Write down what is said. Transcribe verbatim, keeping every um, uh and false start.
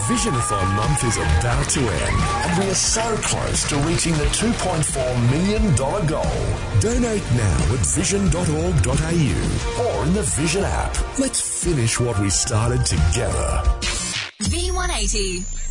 Visionathon month is about to end, and we are so close to reaching the two point four million dollars goal. Donate now at vision dot org dot a u or in the Vision app. Let's finish what we started together. V one eighty.